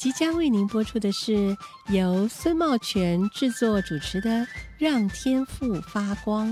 即将为您播出的是由孙茂全制作主持的《让天赋发光》。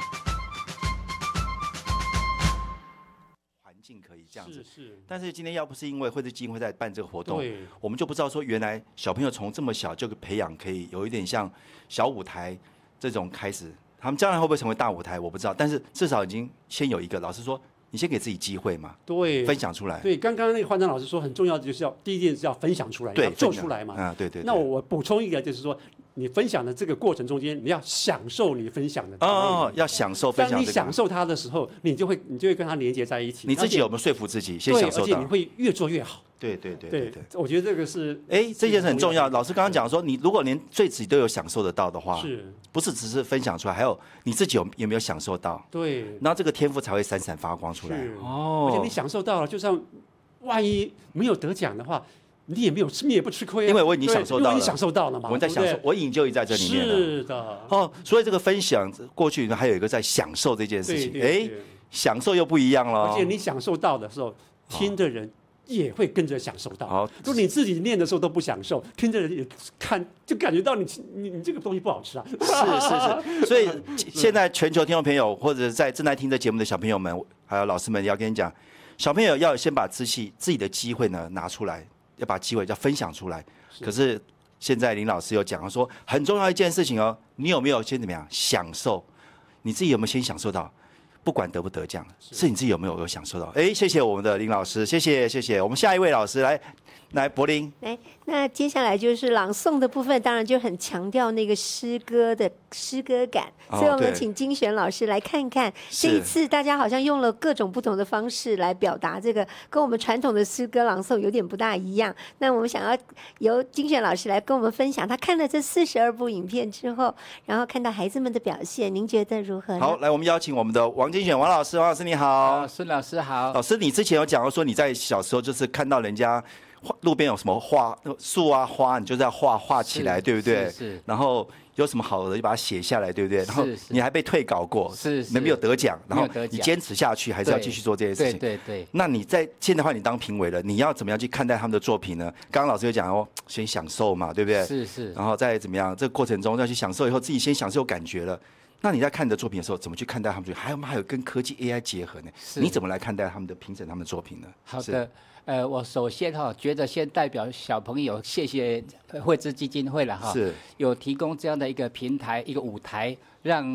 环境可以这样子， 是。 但是今天要不是因为惠智基金会在办这个活动，我们就不知道说原来小朋友从这么小就培养，可以有一点像小舞台这种开始。他们将来会不会成为大舞台，我不知道，但是至少已经先有一个。老师说，你先给自己机会嘛， 对， 分享出来。 对，刚刚那个焕章老师说，很重要的就是第一件事要分享出来，要做出来嘛。 对。 那我补充一个，就是说，你分享的这个过程中间，你要享受你分享的要享受分享。 当你享受它的时候，你就会跟它连接在一起。 你自己有没有说服自己先享受到？ 而且你会越做越好。 对， 我觉得这个是这件事很重要。老师刚刚讲说，你如果连对自己都有享受得到的话，不是只是分享出来，还有你自己有没有享受到？ 对， 然后这个天赋才会闪闪发光出来。 而且你享受到了，就算万一没有得奖的话，你也不吃亏啊。 因为我已经享受到了， 因为你享受到了嘛。 我们在享受，我已经就在这里面了。 是的。 所以这个分享过去还有一个在享受这件事情。享受又不一样了。 而且你享受到的时候，听的人也会跟着享受到。如果你自己念的时候都不享受，听的人也看就感觉到你这个东西不好吃啊。 是。所以现在全球听众朋友或者在正在听这节目的小朋友们，还有老师们，要跟你讲，小朋友要先把自己的机会呢拿出来，要把机会要分享出来。可是现在林老师有讲说，很重要一件事情哦，你有没有先怎么样享受？你自己有没有先享受到？不管得不得奖，是你自己有没有享受到？谢谢我们的林老师，谢谢。我们下一位老师来柏林。 那接下来就是朗诵的部分，当然就很强调那个诗歌的诗歌感，所以我们请金璇老师来看看。这一次大家好像用了各种不同的方式来表达这个，跟我们传统的诗歌朗诵有点不大一样。那我们想要由金璇老师来跟我们分享，他看了这42部影片之后，然后看到孩子们的表现，您觉得如何呢？ 好，来，我们邀请我们的王金璇王老师你好。 孙老师好。 老师，你之前有讲到说你在小时候就是看到人家路边有什么花树啊花，你就是要画起来，对不对？ 是。 然后有什么好的就把它写下来，对不对？然后你还被退稿过，没有得奖，然后你坚持下去，还是要继续做这些事情。 对。 那你在现在的话，你当评委了，你要怎么样去看待他们的作品呢？刚刚老师有讲先享受嘛，对不对？ 是。 然后再怎么样，这个过程中要去享受以后，自己先享受感觉了。那你在看你的作品的时候，怎么去看待他们作品？还有跟科技 AI 结合呢？你怎么来看待他们的评审他们的作品呢？ 好的，我首先觉得先代表小朋友谢谢惠智基金会了有提供这样的一个平台一个舞台，让